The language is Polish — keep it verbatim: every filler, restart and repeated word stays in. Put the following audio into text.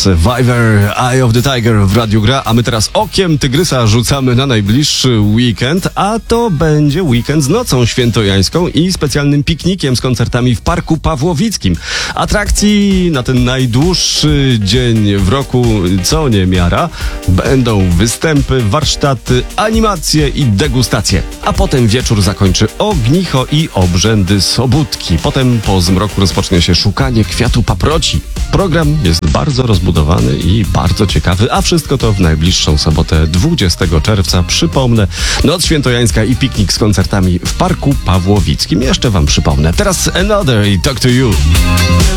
Survivor, Eye of the Tiger w Radiu Gra, a my teraz okiem tygrysa rzucamy na najbliższy weekend, a to będzie weekend z nocą świętojańską i specjalnym piknikiem z koncertami w Parku Pawłowickim. Atrakcji na ten najdłuższy dzień w roku co niemiara. Będą występy, warsztaty, animacje i degustacje. A potem wieczór zakończy ognicho i obrzędy sobótki. Potem po zmroku rozpocznie się szukanie kwiatu paproci. Program jest bardzo rozbudowany i bardzo ciekawy, a wszystko to w najbliższą sobotę dwudziestego czerwca. Przypomnę, Noc Świętojańska i piknik z koncertami w Parku Pawłowickim. Jeszcze wam przypomnę. Teraz Another i Talk to You.